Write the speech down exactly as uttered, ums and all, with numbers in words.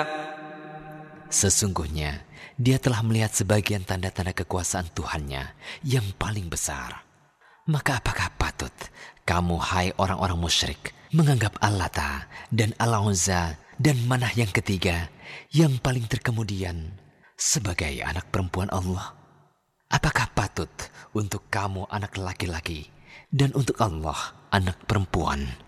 Sesungguhnya dia telah melihat sebagian tanda-tanda kekuasaan Tuhannya yang paling besar. Maka apakah patut kamu, hai orang-orang musyrik, menganggap Al-Lata dan Al-Uzza dan Manah yang ketiga yang paling terkemudian sebagai anak perempuan Allah? Apakah patut untuk kamu anak laki-laki dan untuk Allah anak perempuan?